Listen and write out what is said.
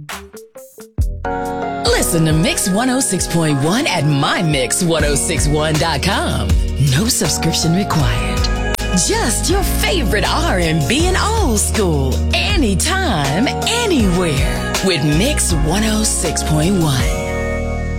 Listen to Mix 106.1 at MyMix1061.com. No subscription required. Just your favorite R&B and old school. Anytime, anywhere. With Mix 106.1.